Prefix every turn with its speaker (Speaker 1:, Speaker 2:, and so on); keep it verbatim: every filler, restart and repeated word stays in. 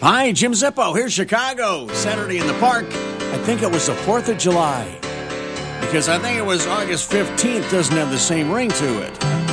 Speaker 1: Hi, Jim Zippo. Here's Chicago. Saturday in the Park. I think it was the fourth of July. Because I think it was August fifteenth. Doesn't have the same ring to it.